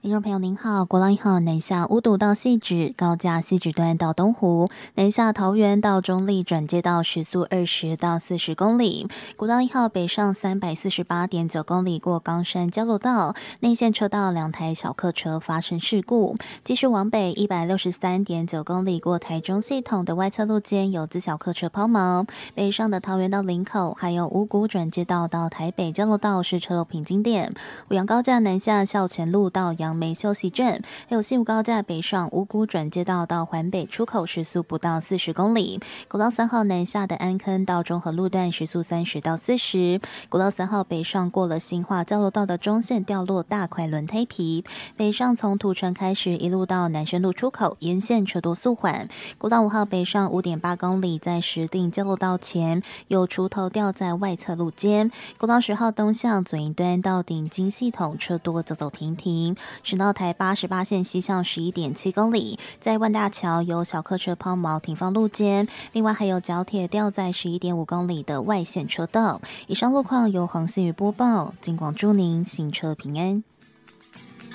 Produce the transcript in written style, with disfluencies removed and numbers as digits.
听众朋友您好，国道1号南下乌堵到汐止，高架汐止段到东湖，南下桃园到中立转接到时速20到40公里。国道1号北上348.9公里过冈山交流道，内线车道2台小客车发生事故。继续往北163.9公里过台中系统的外侧路肩有自小客车抛锚。北上的桃园到林口，还有五股转接道到台北交流道是车流瓶颈点。五杨高架南下校前路到杨梅休息站，还有西武高架北上五股转接道到环北出口时速不到40公里。国道3号南下的安坑到中和路段时速30到40。国道3号北上过了新化交流道的中线掉落大块轮胎皮，北上从土城开始一路到南深路出口沿线车多速缓。国道5号北上5.8公里，在石碇交流道前有锄头掉在外侧路肩。国道10号东向左营端到顶金系统车多走走停停。省道台88线西向11.7公里，在万大桥有小客车抛锚停放路肩，另外还有角铁掉在11.5公里的外线车道。以上路况由黄信宇播报，金广祝您行车平安。